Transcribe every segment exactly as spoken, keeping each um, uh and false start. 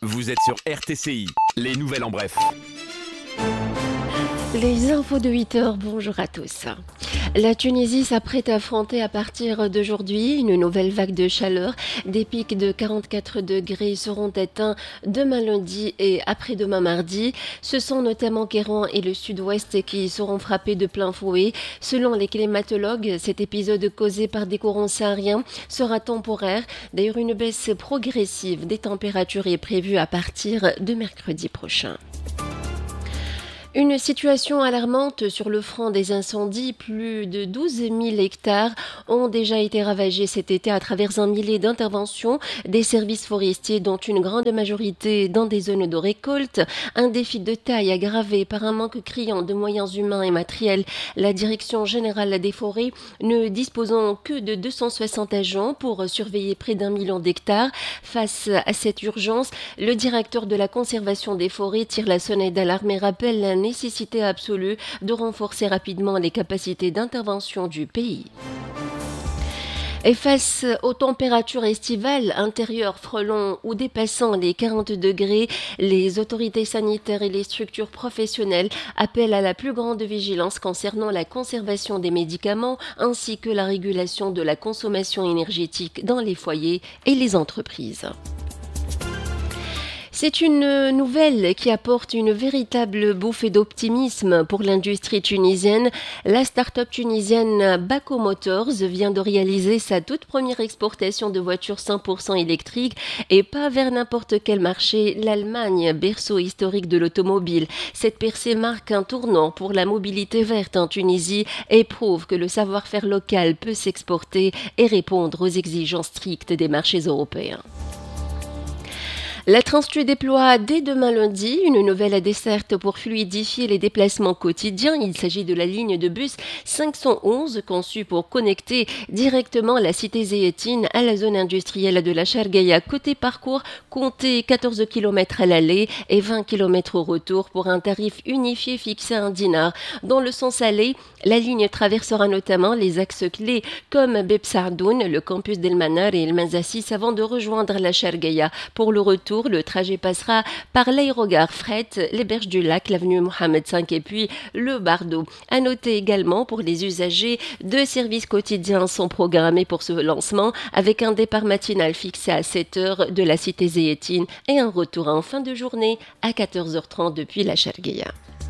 Vous êtes sur R T C I, les nouvelles en bref. Les infos de huit heures, bonjour à tous. La Tunisie s'apprête à affronter à partir d'aujourd'hui une nouvelle vague de chaleur. Des pics de quarante-quatre degrés seront atteints demain lundi et après-demain mardi. Ce sont notamment Kéran et le sud-ouest qui seront frappés de plein fouet. Selon les climatologues, cet épisode causé par des courants sahariens sera temporaire. D'ailleurs, une baisse progressive des températures est prévue à partir de mercredi prochain. Une situation alarmante sur le front des incendies. Plus de douze mille hectares ont déjà été ravagés cet été à travers un millier d'interventions des services forestiers, dont une grande majorité dans des zones de récolte. Un défi de taille aggravé par un manque criant de moyens humains et matériels. La Direction générale des forêts ne disposant que de deux cent soixante agents pour surveiller près d'un million d'hectares. Face à cette urgence, le directeur de la conservation des forêts tire la sonnette d'alarme et rappelle la nécessité absolue de renforcer rapidement les capacités d'intervention du pays. Et face aux températures estivales, intérieures frôlant ou dépassant les quarante degrés, les autorités sanitaires et les structures professionnelles appellent à la plus grande vigilance concernant la conservation des médicaments ainsi que la régulation de la consommation énergétique dans les foyers et les entreprises. C'est une nouvelle qui apporte une véritable bouffée d'optimisme pour l'industrie tunisienne. La start-up tunisienne Bako Motors vient de réaliser sa toute première exportation de voitures cent pour cent électriques et pas vers n'importe quel marché, l'Allemagne, berceau historique de l'automobile. Cette percée marque un tournant pour la mobilité verte en Tunisie et prouve que le savoir-faire local peut s'exporter et répondre aux exigences strictes des marchés européens. La Transtu déploie dès demain lundi une nouvelle desserte pour fluidifier les déplacements quotidiens. Il s'agit de la ligne de bus cinq cent onze conçue pour connecter directement la cité zéhétine à la zone industrielle de la Shargaya. Côté parcours, comptez quatorze kilomètres à l'aller et vingt kilomètres au retour pour un tarif unifié fixé à un dinar. Dans le sens aller, la ligne traversera notamment les axes clés comme Beb Saadoun, le campus d'El Manar et El Mazassis avant de rejoindre la Shargaya. Pour le retour, le trajet passera par l'aérogare Fret, les berges du lac, l'avenue Mohamed cinq et puis le Bardo. À noter également pour les usagers, deux services quotidiens sont programmés pour ce lancement avec un départ matinal fixé à sept heures de la cité zéhétine et un retour en fin de journée à quatorze heures trente depuis la Shargaya.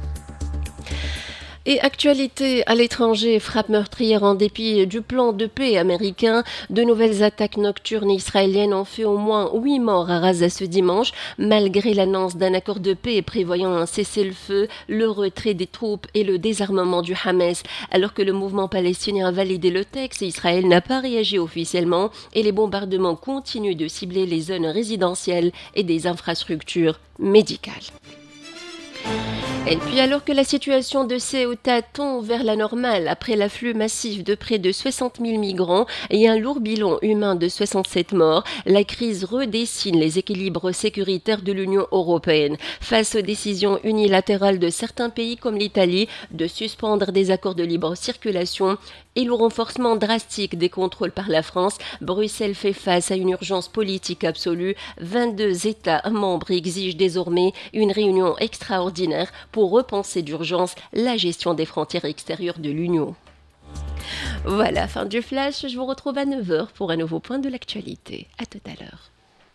Et actualité à l'étranger, frappe meurtrière en dépit du plan de paix américain. De nouvelles attaques nocturnes israéliennes ont fait au moins huit morts à Gaza ce dimanche, malgré l'annonce d'un accord de paix prévoyant un cessez-le-feu, le retrait des troupes et le désarmement du Hamas. Alors que le mouvement palestinien a validé le texte, Israël n'a pas réagi officiellement et les bombardements continuent de cibler les zones résidentielles et des infrastructures médicales. Et puis alors que la situation de Ceuta tend vers la normale après l'afflux massif de près de soixante mille migrants et un lourd bilan humain de soixante-sept morts, la crise redessine les équilibres sécuritaires de l'Union européenne. Face aux décisions unilatérales de certains pays comme l'Italie de suspendre des accords de libre circulation et au renforcement drastique des contrôles par la France, Bruxelles fait face à une urgence politique absolue. vingt-deux États membres exigent désormais une réunion extraordinaire pour repenser d'urgence la gestion des frontières extérieures de l'Union. Voilà, fin du flash. Je vous retrouve à neuf heures pour un nouveau point de l'actualité. À tout à l'heure.